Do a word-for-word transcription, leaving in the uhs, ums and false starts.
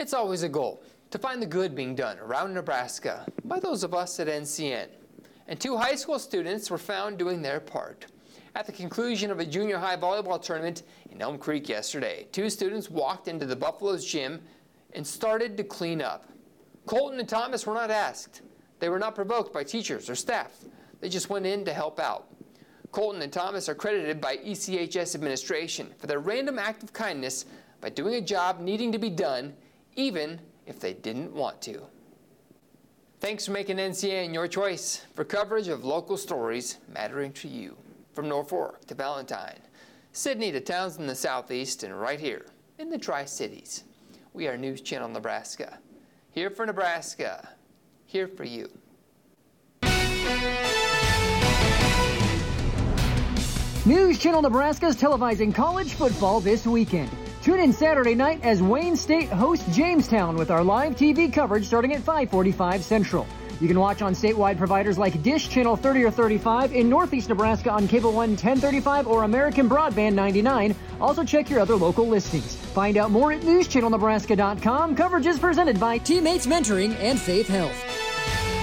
It's always a goal to find the good being done around Nebraska by those of us at N C N. And two high school students were found doing their part. At the conclusion of a junior high volleyball tournament in Elm Creek yesterday, two students walked into the Buffaloes gym and started to clean up. Colton and Thomas were not asked. They were not provoked by teachers or staff. They just went in to help out. Colton and Thomas are credited by E C H S administration for their random act of kindness by doing a job needing to be done, even if they didn't want to. Thanks for making N C N your choice for coverage of local stories mattering to you. From Norfolk to Valentine, Sidney to towns in the southeast, and right here in the Tri-Cities. We are News Channel Nebraska. Here for Nebraska. Here for you. News Channel Nebraska is televising college football this weekend. Tune in Saturday night as Wayne State hosts Jamestown with our live T V coverage starting at five forty-five Central. You can watch on statewide providers like Dish Channel thirty or thirty-five, in Northeast Nebraska on Cable One ten thirty-five or American Broadband ninety-nine. Also check your other local listings. Find out more at news channel nebraska dot com. Coverage is presented by Teammates Mentoring and Faith Health.